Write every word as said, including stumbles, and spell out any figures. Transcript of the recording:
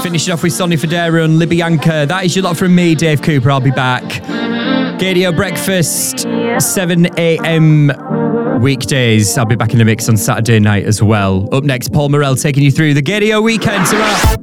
Finishing off with Sonny Fodera and Libby Anchor. That is your lot from me, Dave Cooper. I'll be back. Gadio Breakfast, seven a.m. weekdays. I'll be back in the mix on Saturday night as well. Up next, Paul Morrell taking you through the Gadio weekend. Ta-ra.